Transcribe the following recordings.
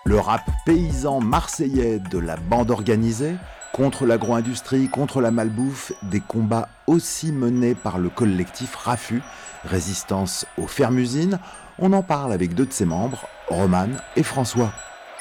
Le rap paysan marseillais de la bande organisée, contre l'agro-industrie, contre la malbouffe, des combats aussi menés par le collectif RAFU, Résistance aux fermes-usines. On en parle avec deux de ses membres, Roman et François.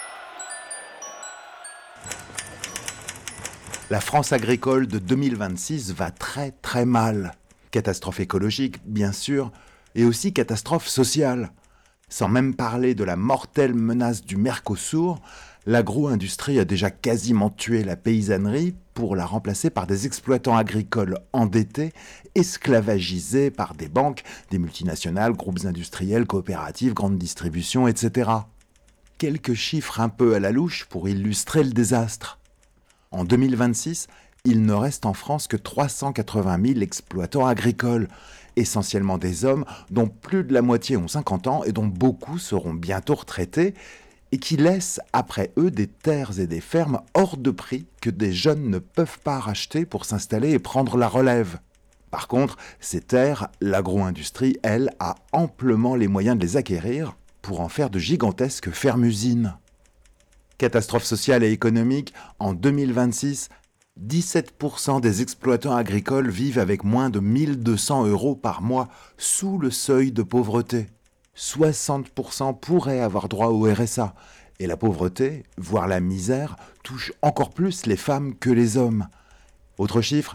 La France agricole de 2026 va très très mal. Catastrophe écologique, bien sûr, et aussi catastrophe sociale. Sans même parler de la mortelle menace du Mercosur, l'agro-industrie a déjà quasiment tué la paysannerie pour la remplacer par des exploitants agricoles endettés, esclavagisés par des banques, des multinationales, groupes industriels, coopératives, grandes distributions, etc. Quelques chiffres un peu à la louche pour illustrer le désastre. En 2026, il ne reste en France que 380 000 exploitants agricoles, essentiellement des hommes dont plus de la moitié ont 50 ans et dont beaucoup seront bientôt retraités, et qui laissent après eux des terres et des fermes hors de prix que des jeunes ne peuvent pas racheter pour s'installer et prendre la relève. Par contre, ces terres, l'agro-industrie, elle, a amplement les moyens de les acquérir pour en faire de gigantesques fermes-usines. Catastrophe sociale et économique, en 2026, 17% des exploitants agricoles vivent avec moins de 1 200 € par mois, sous le seuil de pauvreté. 60% pourraient avoir droit au RSA. Et la pauvreté, voire la misère, touche encore plus les femmes que les hommes. Autre chiffre,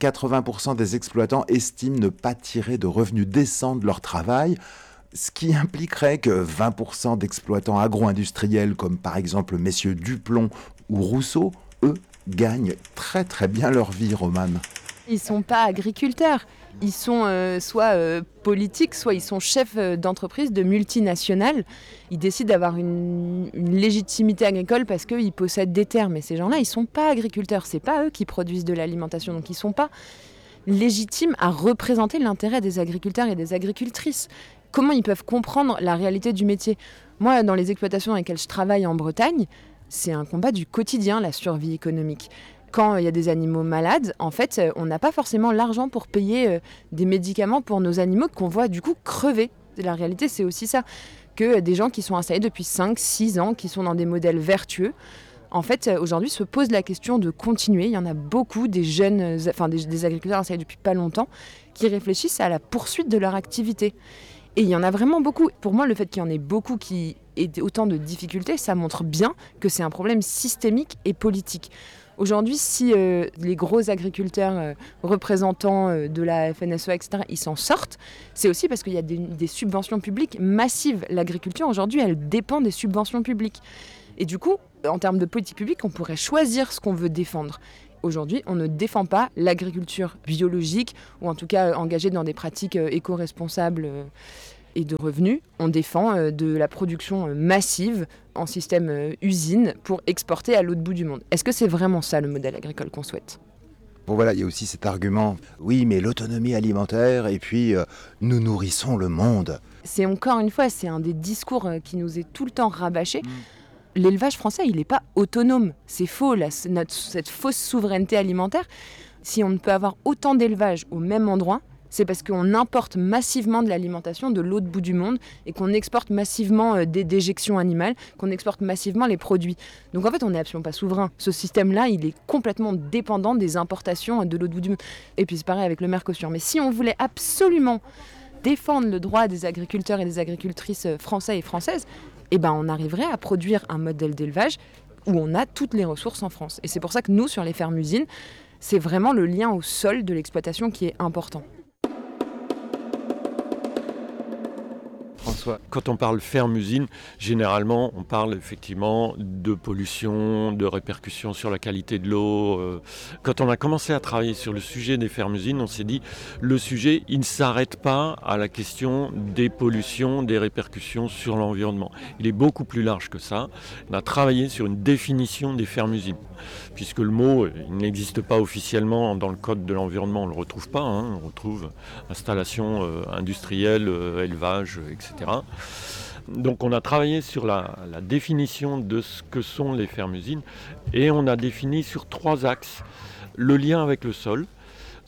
80% des exploitants estiment ne pas tirer de revenus décents de leur travail, ce qui impliquerait que 20% d'exploitants agro-industriels, comme par exemple messieurs Duplon ou Rousseau, eux, gagnent très très bien leur vie, Roman. Ils ne sont pas agriculteurs. Ils sont soit politiques, soit ils sont chefs d'entreprise, de multinationales. Ils décident d'avoir une légitimité agricole parce qu'ils possèdent des terres. Mais ces gens-là, ils ne sont pas agriculteurs. Ce n'est pas eux qui produisent de l'alimentation. Donc ils ne sont pas légitimes à représenter l'intérêt des agriculteurs et des agricultrices. Comment ils peuvent comprendre la réalité du métier ? Moi, dans les exploitations dans lesquelles je travaille en Bretagne, c'est un combat du quotidien, la survie économique. Quand il y a des animaux malades, en fait, on n'a pas forcément l'argent pour payer des médicaments pour nos animaux qu'on voit du coup crever. La réalité, c'est aussi ça, que des gens qui sont installés depuis 5-6 ans, qui sont dans des modèles vertueux, en fait, aujourd'hui, se posent la question de continuer. Il y en a beaucoup, des jeunes, des agriculteurs installés depuis pas longtemps, qui réfléchissent à la poursuite de leur activité. Et il y en a vraiment beaucoup. Pour moi, le fait qu'il y en ait beaucoup qui aient autant de difficultés, ça montre bien que c'est un problème systémique et politique. Aujourd'hui, si les gros agriculteurs représentants de la FNSEA, etc., ils s'en sortent, c'est aussi parce qu'il y a des subventions publiques massives. L'agriculture, aujourd'hui, elle dépend des subventions publiques. Et du coup, en termes de politique publique, on pourrait choisir ce qu'on veut défendre. Aujourd'hui, on ne défend pas l'agriculture biologique, ou en tout cas engagée dans des pratiques éco-responsables et de revenus. On défend de la production massive en système usine pour exporter à l'autre bout du monde. Est-ce que c'est vraiment ça le modèle agricole qu'on souhaite ? Bon voilà, il y a aussi cet argument, oui mais l'autonomie alimentaire et puis nous nourrissons le monde. C'est encore une fois, c'est un des discours qui nous est tout le temps rabâché. L'élevage français, il n'est pas autonome. C'est faux, cette fausse souveraineté alimentaire. Si on ne peut avoir autant d'élevage au même endroit, c'est parce qu'on importe massivement de l'alimentation de l'autre bout du monde et qu'on exporte massivement des déjections animales, qu'on exporte massivement les produits. Donc en fait, on n'est absolument pas souverain. Ce système-là, il est complètement dépendant des importations de l'autre bout du monde. Et puis c'est pareil avec le Mercosur. Mais si on voulait absolument défendre le droit des agriculteurs et des agricultrices français et françaises, eh ben on arriverait à produire un modèle d'élevage où on a toutes les ressources en France. Et c'est pour ça que nous, sur les fermes-usines, c'est vraiment le lien au sol de l'exploitation qui est important. François, quand on parle ferme-usine, généralement, on parle effectivement de pollution, de répercussions sur la qualité de l'eau. Quand on a commencé à travailler sur le sujet des fermes-usines, on s'est dit, le sujet, il ne s'arrête pas à la question des pollutions, des répercussions sur l'environnement. Il est beaucoup plus large que ça. On a travaillé sur une définition des fermes-usines, puisque le mot il n'existe pas officiellement dans le code de l'environnement, on ne le retrouve pas. On retrouve installation industrielle, élevage, etc. Donc on a travaillé sur la définition de ce que sont les fermes-usines et on a défini sur 3 axes le lien avec le sol,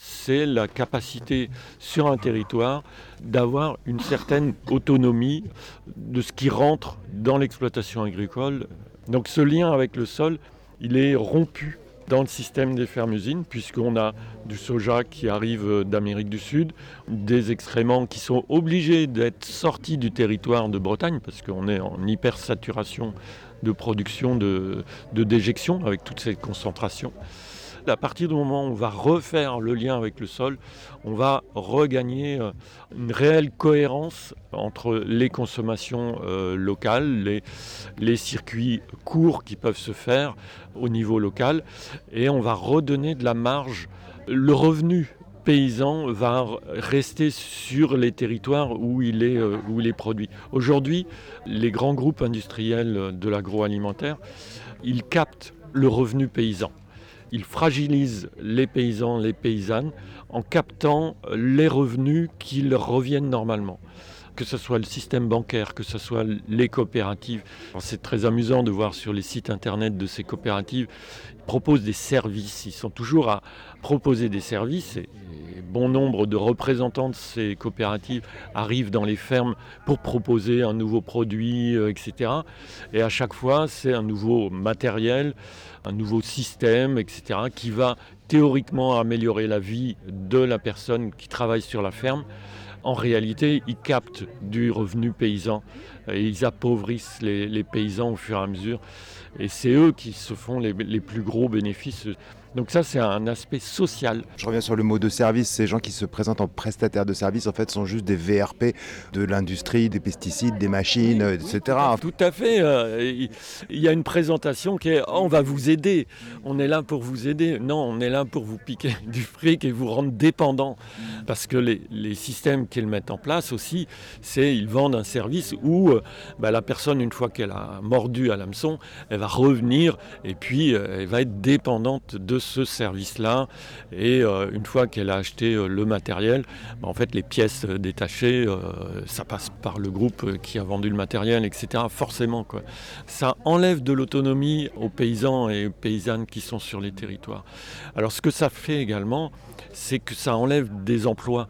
c'est la capacité sur un territoire d'avoir une certaine autonomie de ce qui rentre dans l'exploitation agricole. Donc ce lien avec le sol, il est rompu dans le système des fermes-usines, puisqu'on a du soja qui arrive d'Amérique du Sud, des excréments qui sont obligés d'être sortis du territoire de Bretagne, parce qu'on est en hypersaturation de production de déjection avec toutes ces concentrations. À partir du moment où on va refaire le lien avec le sol, on va regagner une réelle cohérence entre les consommations locales, les circuits courts qui peuvent se faire au niveau local, et on va redonner de la marge. Le revenu paysan va rester sur les territoires où il est produit. Aujourd'hui, les grands groupes industriels de l'agroalimentaire, ils captent le revenu paysan. Ils fragilisent les paysans, les paysannes, en captant les revenus qui leur reviennent normalement. Que ce soit le système bancaire, que ce soit les coopératives. Alors c'est très amusant de voir sur les sites internet de ces coopératives, ils proposent des services. Ils sont toujours à proposer des services et bon nombre de représentants de ces coopératives arrivent dans les fermes pour proposer un nouveau produit, etc. Et à chaque fois, c'est un nouveau matériel, un nouveau système, etc., qui va théoriquement améliorer la vie de la personne qui travaille sur la ferme. En réalité, ils captent du revenu paysan et ils appauvrissent les paysans au fur et à mesure. Et c'est eux qui se font les plus gros bénéfices. Donc ça, c'est un aspect social. Je reviens sur le mot de service. Ces gens qui se présentent en prestataires de services, en fait, sont juste des VRP de l'industrie, des pesticides, des machines, etc. Tout à fait. Il y a une présentation qui est « on va vous aider, on est là pour vous aider ». Non, on est là pour vous piquer du fric et vous rendre dépendant. Parce que les systèmes qu'ils mettent en place aussi, c'est ils vendent un service où la personne, une fois qu'elle a mordu à l'hameçon, elle va revenir et puis elle va être dépendante de ce service-là. Et une fois qu'elle a acheté le matériel, en fait, les pièces détachées, ça passe par le groupe qui a vendu le matériel, etc. Forcément, quoi. Ça enlève de l'autonomie aux paysans et aux paysannes qui sont sur les territoires. Alors, ce que ça fait également, c'est que ça enlève des emplois.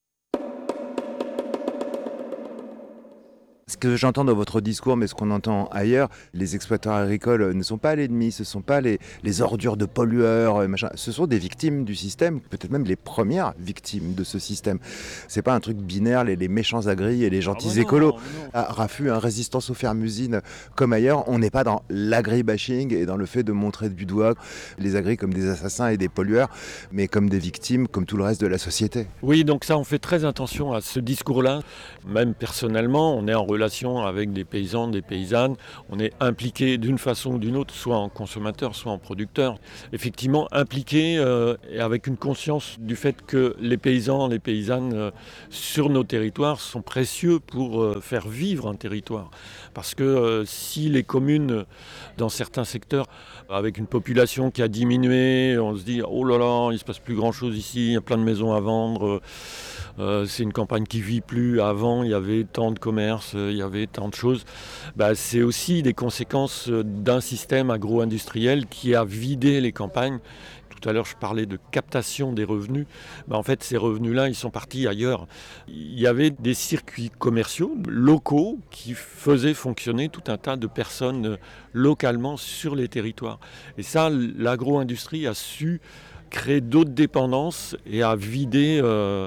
Ce que j'entends dans votre discours, mais ce qu'on entend ailleurs, les exploitants agricoles ne sont pas l'ennemi, ce ne sont pas les ordures de pollueurs, machin. Ce sont des victimes du système, peut-être même les premières victimes de ce système. C'est pas un truc binaire, les méchants agris et les gentils écolos. À Raffut, résistance aux fermes-usines comme ailleurs, on n'est pas dans l'agri-bashing et dans le fait de montrer du doigt les agris comme des assassins et des pollueurs, mais comme des victimes, comme tout le reste de la société. Oui, donc ça, on fait très attention à ce discours-là. Même personnellement, on est en relation avec des paysans, des paysannes. On est impliqué d'une façon ou d'une autre, soit en consommateur, soit en producteur. Effectivement, impliqué et avec une conscience du fait que les paysans, les paysannes sur nos territoires sont précieux pour faire vivre un territoire. Parce que si les communes, dans certains secteurs, avec une population qui a diminué, on se dit « oh là là, il ne se passe plus grand-chose ici, il y a plein de maisons à vendre ». C'est une campagne qui ne vit plus. Avant, il y avait tant de commerces, il y avait tant de choses. C'est aussi des conséquences d'un système agro-industriel qui a vidé les campagnes. Tout à l'heure, je parlais de captation des revenus. En fait, ces revenus-là, ils sont partis ailleurs. Il y avait des circuits commerciaux locaux qui faisaient fonctionner tout un tas de personnes localement sur les territoires. Et ça, l'agro-industrie a su créer d'autres dépendances et à vider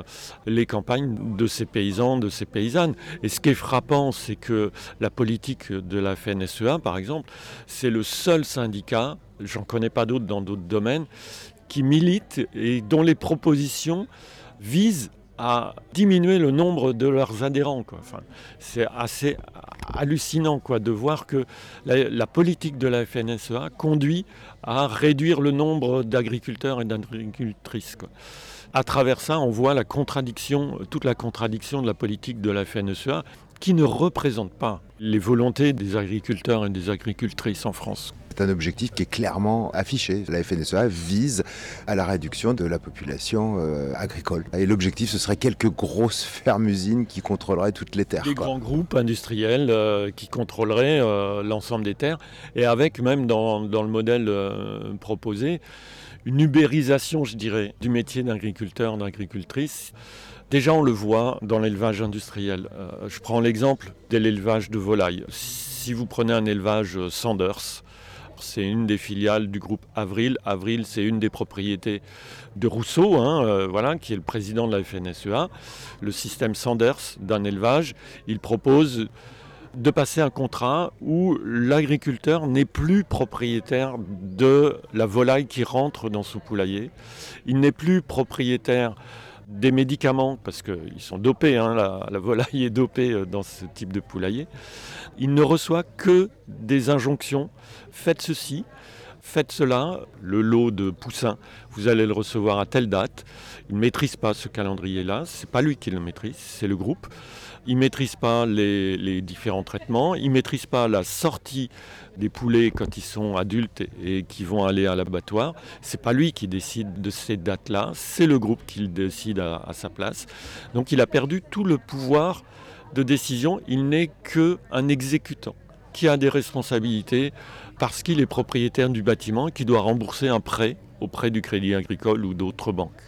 les campagnes de ces paysans, de ces paysannes. Et ce qui est frappant, c'est que la politique de la FNSEA, par exemple, c'est le seul syndicat, j'en connais pas d'autres dans d'autres domaines, qui milite et dont les propositions visent à diminuer le nombre de leurs adhérents, quoi. Enfin, c'est assez hallucinant, quoi, de voir que la politique de la FNSEA conduit à réduire le nombre d'agriculteurs et d'agricultrices, quoi. À travers ça, on voit la contradiction, toute la contradiction de la politique de la FNSEA qui ne représente pas les volontés des agriculteurs et des agricultrices en France. C'est un objectif qui est clairement affiché. La FNSEA vise à la réduction de la population agricole. Et l'objectif, ce serait quelques grosses fermes-usines qui contrôleraient toutes les terres. Des grands groupes industriels qui contrôleraient l'ensemble des terres. Et avec même dans le modèle proposé, une ubérisation, je dirais, du métier d'agriculteur, d'agricultrice. Déjà, on le voit dans l'élevage industriel. Je prends l'exemple de l'élevage de volailles. Si vous prenez un élevage Sanders, c'est une des filiales du groupe Avril. Avril, c'est une des propriétés de Rousseau, qui est le président de la FNSEA. Le système Sanders d'un élevage, il propose de passer un contrat où l'agriculteur n'est plus propriétaire de la volaille qui rentre dans son poulailler. Il n'est plus propriétaire des médicaments, parce qu'ils sont dopés, la volaille est dopée dans ce type de poulailler. Il ne reçoit que des injonctions. Faites ceci, faites cela. Le lot de poussins, vous allez le recevoir à telle date. Il ne maîtrise pas ce calendrier-là. Ce n'est pas lui qui le maîtrise, c'est le groupe. Il ne maîtrise pas les différents traitements. Il ne maîtrise pas la sortie des poulets quand ils sont adultes et qui vont aller à l'abattoir. Ce n'est pas lui qui décide de ces dates-là. C'est le groupe qui le décide à sa place. Donc il a perdu tout le pouvoir de décision. Il n'est qu'un exécutant qui a des responsabilités parce qu'il est propriétaire du bâtiment et qui doit rembourser un prêt auprès du Crédit Agricole ou d'autres banques.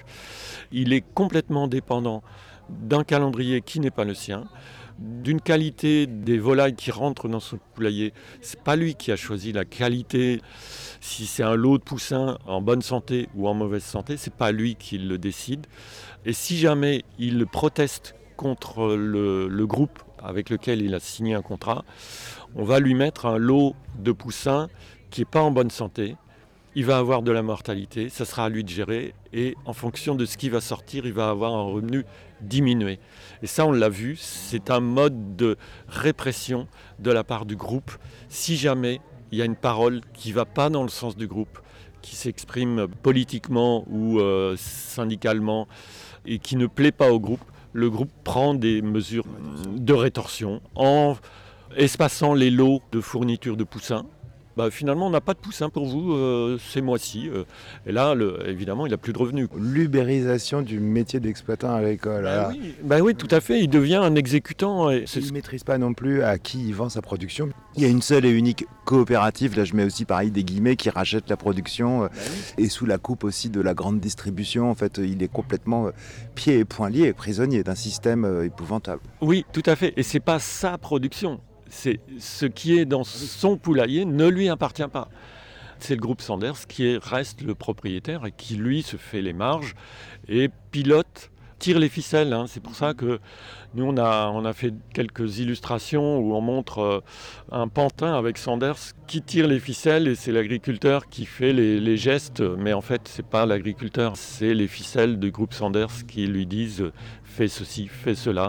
Il est complètement dépendant d'un calendrier qui n'est pas le sien, d'une qualité des volailles qui rentrent dans son poulailler. Ce n'est pas lui qui a choisi la qualité. Si c'est un lot de poussins en bonne santé ou en mauvaise santé, ce n'est pas lui qui le décide. Et si jamais il proteste contre le groupe avec lequel il a signé un contrat, on va lui mettre un lot de poussins qui n'est pas en bonne santé. Il va avoir de la mortalité, ça sera à lui de gérer et en fonction de ce qui va sortir, il va avoir un revenu diminué. Et ça, on l'a vu, c'est un mode de répression de la part du groupe. Si jamais il y a une parole qui ne va pas dans le sens du groupe, qui s'exprime politiquement ou syndicalement et qui ne plaît pas au groupe, le groupe prend des mesures de rétorsion en espaçant les lots de fourniture de poussins. Finalement, on n'a pas de poussin pour vous ces mois-ci. Et là, évidemment, il n'a plus de revenus. L'ubérisation du métier d'exploitant agricole. Oui, tout à fait. Il devient un exécutant. Et il ne maîtrise pas non plus à qui il vend sa production. Il y a une seule et unique coopérative, là je mets aussi pareil des guillemets, qui rachète la production et sous la coupe aussi de la grande distribution. En fait, il est complètement pieds et poings liés, prisonnier d'un système épouvantable. Oui, tout à fait. Et ce n'est pas sa production. C'est ce qui est dans son poulailler ne lui appartient pas. C'est le groupe Sanders qui reste le propriétaire et qui, lui, se fait les marges et pilote, tire les ficelles. C'est pour ça que nous, on a fait quelques illustrations où on montre un pantin avec Sanders qui tire les ficelles et c'est l'agriculteur qui fait les gestes. Mais en fait, ce n'est pas l'agriculteur, c'est les ficelles du groupe Sanders qui lui disent « fais ceci, fais cela ».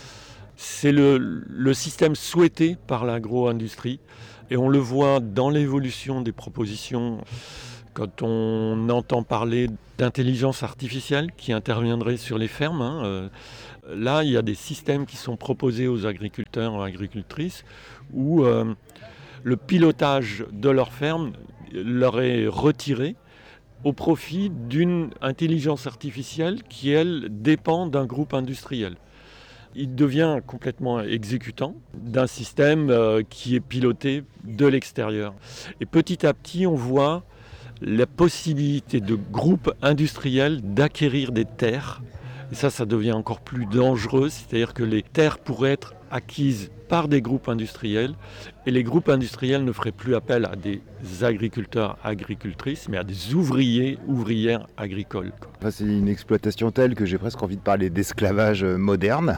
C'est le système souhaité par l'agro-industrie et on le voit dans l'évolution des propositions quand on entend parler d'intelligence artificielle qui interviendrait sur les fermes. Là, il y a des systèmes qui sont proposés aux agriculteurs et agricultrices où le pilotage de leur ferme leur est retiré au profit d'une intelligence artificielle qui, elle, dépend d'un groupe industriel. Il devient complètement exécutant d'un système qui est piloté de l'extérieur. Et petit à petit, on voit la possibilité de groupes industriels d'acquérir des terres. Et ça devient encore plus dangereux, c'est-à-dire que les terres pourraient être acquises par des groupes industriels et les groupes industriels ne feraient plus appel à des agriculteurs, agricultrices, mais à des ouvriers, ouvrières agricoles. C'est une exploitation telle que j'ai presque envie de parler d'esclavage moderne.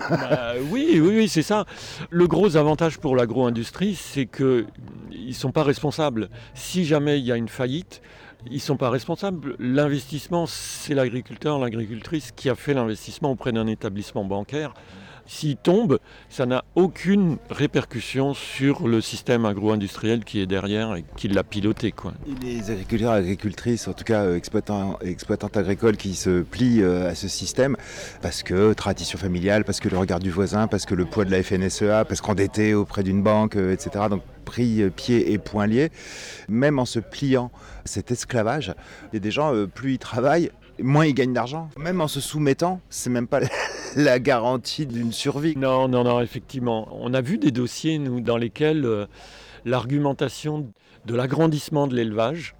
Oui, c'est ça. Le gros avantage pour l'agro-industrie, c'est qu'ils ne sont pas responsables. Si jamais il y a une faillite, ils ne sont pas responsables. L'investissement, c'est l'agriculteur, l'agricultrice qui a fait l'investissement auprès d'un établissement bancaire. S'il tombe, ça n'a aucune répercussion sur le système agro-industriel qui est derrière et qui l'a piloté. Et les agriculteurs et agricultrices, en tout cas exploitantes agricoles qui se plient à ce système, parce que tradition familiale, parce que le regard du voisin, parce que le poids de la FNSEA, parce qu'endetté auprès d'une banque, etc. Donc pris pieds et poings liés, même en se pliant cet esclavage, il y a des gens, plus ils travaillent, moins ils gagnent d'argent. Même en se soumettant, c'est même pas la garantie d'une survie. Non, effectivement. On a vu des dossiers, nous, dans lesquels l'argumentation de l'agrandissement de l'élevage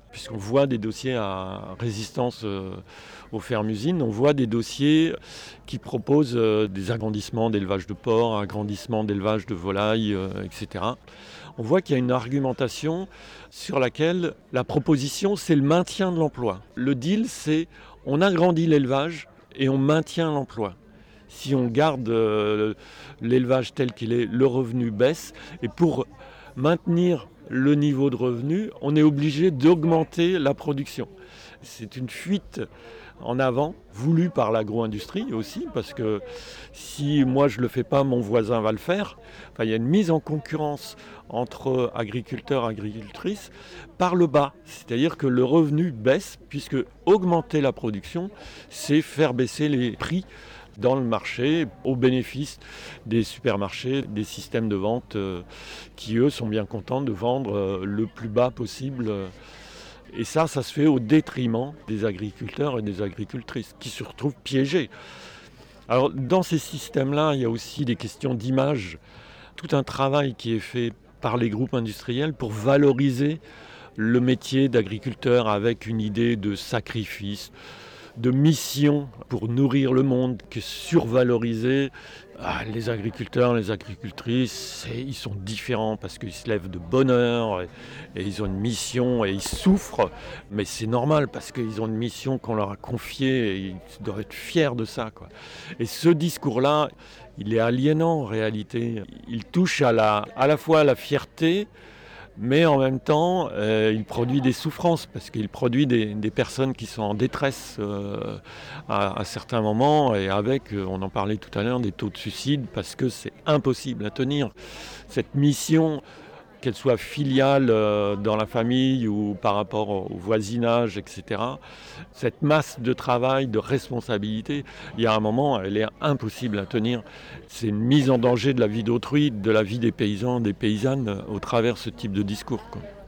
puisqu'on voit des dossiers à résistance aux fermes-usines, on voit des dossiers qui proposent des agrandissements d'élevage de porcs, agrandissements d'élevage de volailles, etc. On voit qu'il y a une argumentation sur laquelle la proposition, c'est le maintien de l'emploi. Le deal, c'est on agrandit l'élevage et on maintient l'emploi. Si on garde l'élevage tel qu'il est, le revenu baisse. Et pour maintenir le niveau de revenu, on est obligé d'augmenter la production. C'est une fuite en avant, voulue par l'agro-industrie aussi, parce que si moi je ne le fais pas, mon voisin va le faire. Enfin, il y a une mise en concurrence entre agriculteurs et agricultrices par le bas. C'est-à-dire que le revenu baisse, puisque augmenter la production, c'est faire baisser les prix dans le marché au bénéfice des supermarchés, des systèmes de vente qui, eux, sont bien contents de vendre le plus bas possible. Et ça se fait au détriment des agriculteurs et des agricultrices qui se retrouvent piégés. Alors, dans ces systèmes-là, il y a aussi des questions d'image. Tout un travail qui est fait par les groupes industriels pour valoriser le métier d'agriculteur avec une idée de sacrifice, de mission pour nourrir le monde, qui est survalorisé. Les agriculteurs, les agricultrices, ils sont différents parce qu'ils se lèvent de bonne heure et ils ont une mission et ils souffrent. Mais c'est normal parce qu'ils ont une mission qu'on leur a confiée et ils doivent être fiers de ça, quoi. Et ce discours-là, il est aliénant en réalité. Il touche à la fois à la fierté, mais en même temps, il produit des souffrances parce qu'il produit des personnes qui sont en détresse à certains moments et avec, on en parlait tout à l'heure, des taux de suicide parce que c'est impossible à tenir. Cette mission, qu'elle soit filiale dans la famille ou par rapport au voisinage, etc., cette masse de travail, de responsabilité, il y a un moment, elle est impossible à tenir. C'est une mise en danger de la vie d'autrui, de la vie des paysans, des paysannes, au travers de ce type de discours, quoi.